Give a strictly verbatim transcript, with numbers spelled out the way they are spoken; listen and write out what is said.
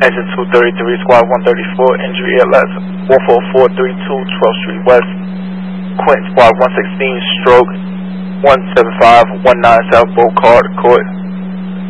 Engine two thirty-three, Squad one thirty-four, injury at last one four four three two, twelfth Street West. Quentin, Squad one sixteen, stroke one seven five one nine South Boat Court.